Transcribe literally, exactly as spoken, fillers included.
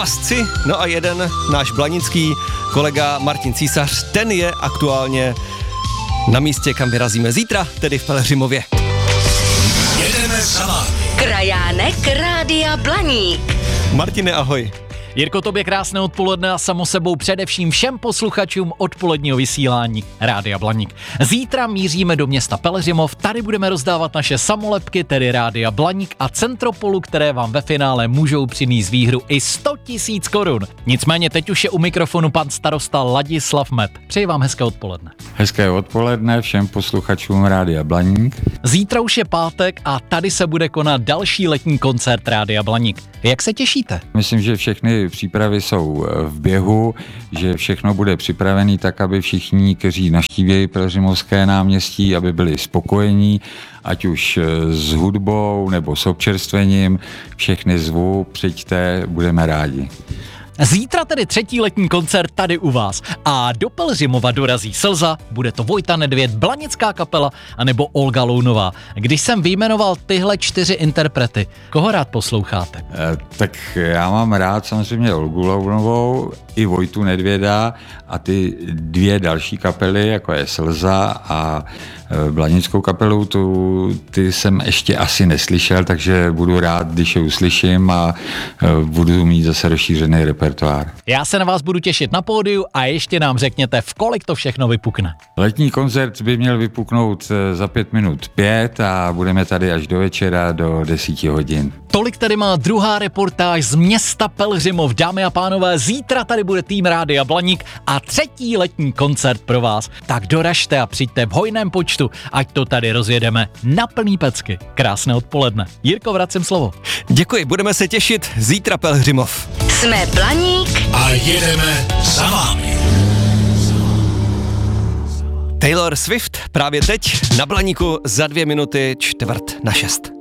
Asci, no a jeden náš blanický kolega Martin Císař, ten je aktuálně na místě, kam vyrazíme zítra, tedy v Pelhřimově. Jedeme za vámi. Krajánek Rádia Blaník. Martine, ahoj. Jirko, tobě krásné odpoledne a samo sebou především všem posluchačům odpoledního vysílání Rádia Blaník. Zítra míříme do města Pelhřimov, tady budeme rozdávat naše samolepky, tedy Rádia Blaník a Centropolu, které vám ve finále můžou přinést výhru i sto tisíc korun. Nicméně teď už je u mikrofonu pan starosta Ladislav Met. Přeji vám hezké odpoledne. Hezké odpoledne všem posluchačům Rádia Blaník. Zítra už je pátek a tady se bude konat další letní koncert Rádia Blaník. Jak se těšíte? Myslím, že všechny přípravy jsou v běhu, že všechno bude připravené tak, aby všichni, kteří navštíví Pelhřimovské náměstí, aby byli spokojení, ať už s hudbou nebo s občerstvením. Všechny zvu, přijďte, budeme rádi. Zítra tedy třetí letní koncert tady u vás a do Pelhřimova dorazí Slza, bude to Vojta Nedvěd, Blanická kapela anebo Olga Lounová. Když jsem vyjmenoval tyhle čtyři interprety, koho rád posloucháte? E, tak já mám rád samozřejmě Olgu Lounovou i Vojtu Nedvěda a ty dvě další kapely, jako je Slza a e, Blanickou kapelu, tu, ty jsem ještě asi neslyšel, takže budu rád, když je uslyším a e, budu mít zase rozšířený repertoár. Já se na vás budu těšit na pódiu a ještě nám řekněte, v kolik to všechno vypukne. Letní koncert by měl vypuknout za pět minut pět a budeme tady až do večera do desíti hodin. Tolik tady má druhá reportáž z města Pelhřimov. Dámy a pánové, zítra tady bude tým Rádia Blaník a třetí letní koncert pro vás. Tak doražte a přijďte v hojném počtu, ať to tady rozjedeme na plný pecky. Krásné odpoledne. Jirko, vracím slovo. Děkuji, budeme se těšit zítra Pelhřimov. Jsme Blaník A jedeme za vámi. Taylor Swift právě teď na Blaníku za dvě minuty čtvrt na šest.